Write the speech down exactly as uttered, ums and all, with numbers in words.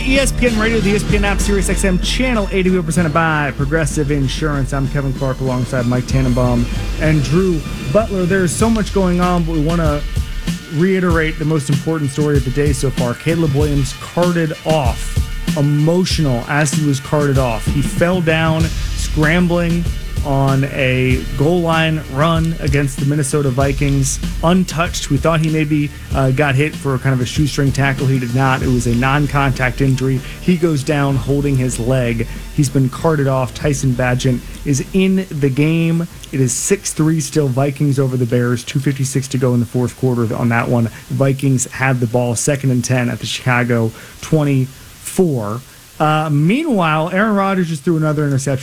E S P N Radio, the E S P N app, Sirius X M, channel eighty, presented by Progressive Insurance. I'm Kevin Clark alongside Mike Tannenbaum and Drew Butler. There's so much going on, but we want to reiterate the most important story of the day so far. Caleb Williams carted off, emotional as he was carted off. He fell down scrambling on a goal line run against the Minnesota Vikings, untouched. We thought he maybe uh, got hit for kind of a shoestring tackle. He did not. It was a non-contact injury. He goes down holding his leg. He's been carted off. Tyson Bagent is in the game. It is six three still, Vikings over the Bears. two fifty-six to go in the fourth quarter on that one. Vikings have the ball, second and ten at the Chicago twenty-four. Uh, meanwhile, Aaron Rodgers just threw another interception.